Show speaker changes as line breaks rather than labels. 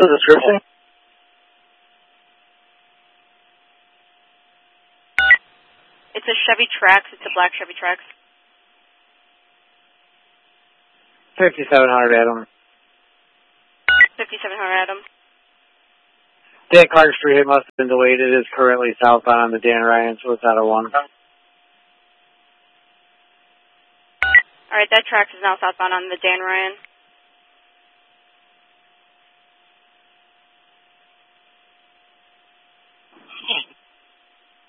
The description?
It's a Chevy Trax. It's a black Chevy Trax.
5700 Adam.
5700 Adam.
Dan Clark Street hit must have been delayed. It is currently southbound on the Dan Ryan, so it's out of 1.
Alright, that Trax is now southbound on the Dan Ryan.